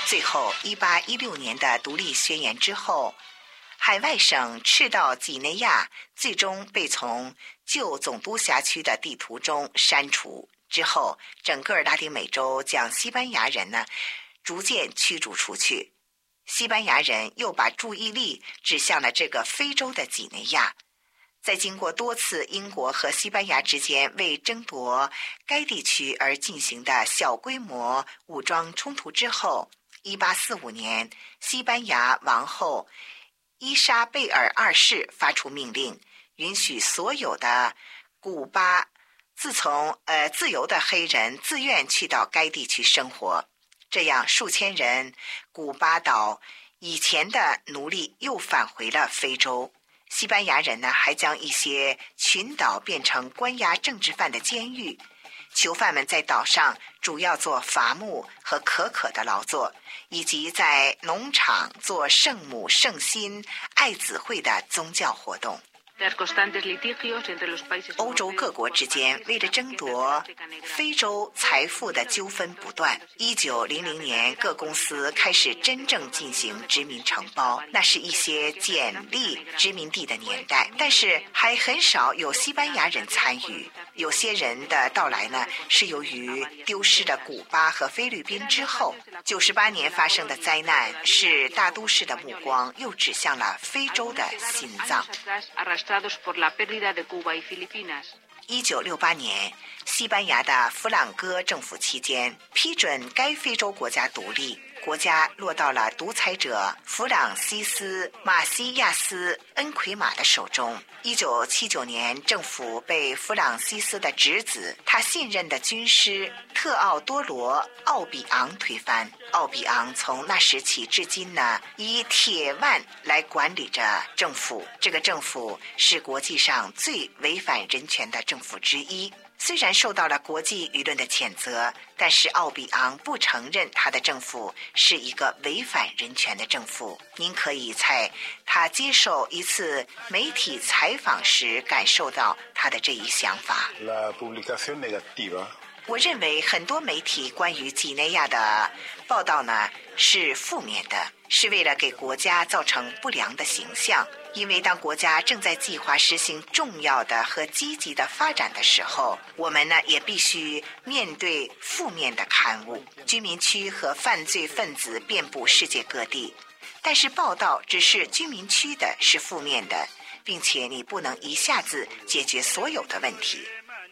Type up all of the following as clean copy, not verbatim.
最后1816年的独立宣言之后，海外省赤道几内亚最终被从旧总督辖区的地图中删除。之后，整个拉丁美洲将西班牙人呢逐渐驱逐出去。西班牙人又把注意力指向了这个非洲的几内亚。在经过多次英国和西班牙之间为争夺该地区而进行的小规模武装冲突之后，1845年，西班牙王后伊莎贝尔二世发出命令，允许所有的古巴自由的黑人自愿去到该地区生活。这样，数千人古巴岛以前的奴隶又返回了非洲。西班牙人呢，还将一些群岛变成关押政治犯的监狱，囚犯们在岛上主要做伐木和可的劳作，以及在农场做圣母、圣心、爱子会的宗教活动。欧洲各国之间为了争夺非洲财富的纠纷不断。1900年，各公司开始真正进行殖民承包，那是一些简历殖民地的年代，但是还很少有西班牙人参与。有些人的到来呢，是由于丢失了古巴和菲律宾之后，98年发生的灾难使大都市的目光又指向了非洲的心脏。1968年，西班牙的弗朗哥政府期间批准该非洲国家独立，国家落到了独裁者弗朗西斯·马西亚斯·恩奎马的手中。1979年，政府被弗朗西斯的侄子，他信任的军师特奥多罗·奥比昂推翻。奥比昂从那时起至今呢，以铁腕来管理着政府。这个政府是国际上最违反人权的政府之一。虽然受到了国际舆论的谴责，但是奥比昂不承认他的政府是一个违反人权的政府。您可以在他接受一次媒体采访时感受到他的这一想法。我认为很多媒体关于几内亚的报道呢是负面的，是为了给国家造成不良的形象。因为当国家正在计划实行重要的和积极的发展的时候，我们呢也必须面对负面的刊物。居民区和犯罪分子遍布世界各地，但是报道只是居民区的是负面的，并且你不能一下子解决所有的问题。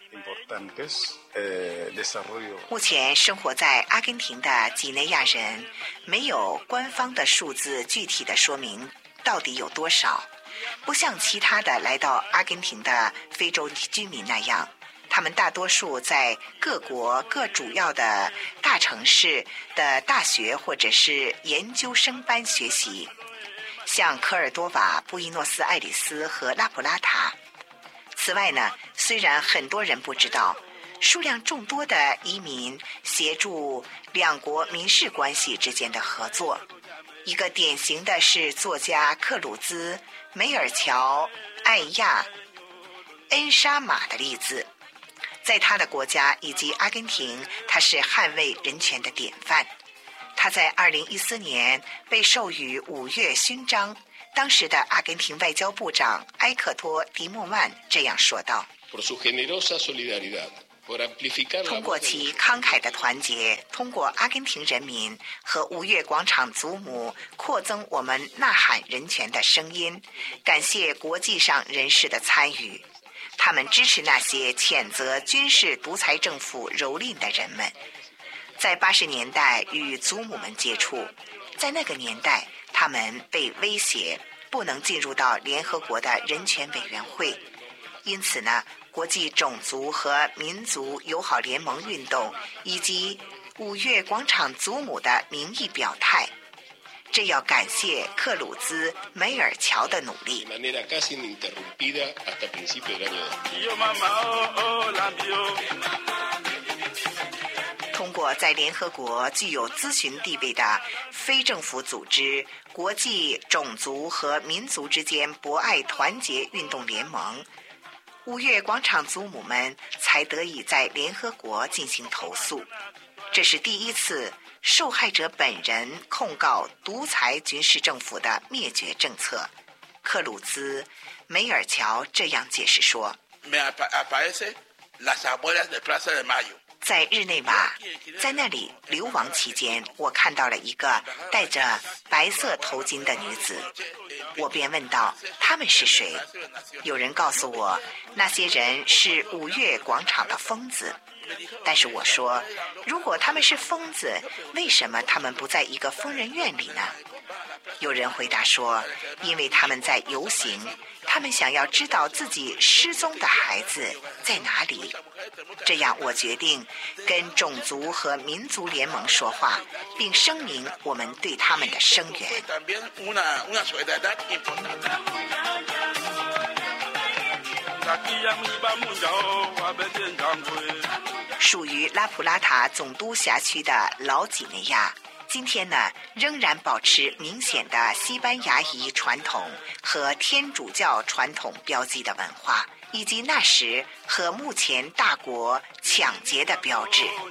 目前生活在阿根廷的几内亚人没有官方的数字具体的说明到底有多少，不像其他的来到阿根廷的非洲居民那样，他们大多数在各国各主要的大城市的大学或者是研究生班学习，像科尔多瓦、布宜诺斯艾利斯和拉普拉塔。此外呢，虽然很多人不知道，数量众多的移民协助两国民事关系之间的合作。一个典型的是作家克鲁兹、梅尔乔、艾亚、恩沙马的例子。在他的国家以及阿根廷，他是捍卫人权的典范。他在2014年被授予5月勋章。当时的阿根廷外交部长埃克托·迪莫曼这样说道：通过其慷慨的团结，通过阿根廷人民和5月广场祖母扩增我们呐喊人权的声音，感谢国际上人士的参与。他们支持那些谴责军事独裁政府蹂躏的人们。在80年代与祖母们接触，在那个年代他们被威胁不能进入到联合国的人权委员会，因此呢，国际种族和民族友好联盟运动以及5月广场祖母的名义表态，这要感谢克鲁兹·梅尔乔的努力。通过在联合国具有咨询地位的非政府组织国际种族和民族之间博爱团结运动联盟，5月广场祖母们才得以在联合国进行投诉。 这是第一次受害者本人控告独裁军事政府的灭绝政策。克鲁兹·梅尔乔这样解释说，在日内瓦，在那里流亡期间，我看到了一个戴着白色头巾的女子，我便问道他们是谁。有人告诉我那些人是5月广场的疯子，但是我说，如果他们是疯子，为什么他们不在一个疯人院里呢？有人回答说，因为他们在游行，他们想要知道自己失踪的孩子在哪里。这样我决定跟种族和民族联盟说话，并声明我们对他们的声援。属于拉普拉塔总督辖区的老几内亚今天呢，仍然保持明显的西班牙裔传统和天主教传统标记的文化，以及那时和目前大国抢劫的标志。